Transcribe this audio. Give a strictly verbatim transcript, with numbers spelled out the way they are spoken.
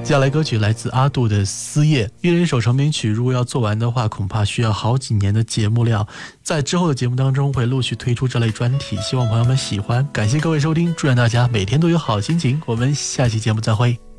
接下来歌曲来自阿杜的《思夜》，一人一首成名曲，如果要做完的话，恐怕需要好几年的节目量。在之后的节目当中会陆续推出这类专题，希望朋友们喜欢。感谢各位收听，祝愿大家每天都有好心情。我们下期节目再会。